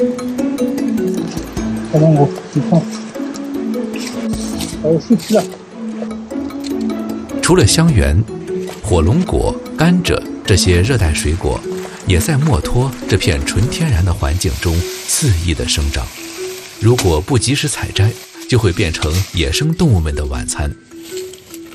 小芒果，你看，失去了。 除了香橼、火龙果、甘蔗这些热带水果，也在墨脱这片纯天然的环境中肆意地生长。如果不及时采摘，就会变成野生动物们的晚餐。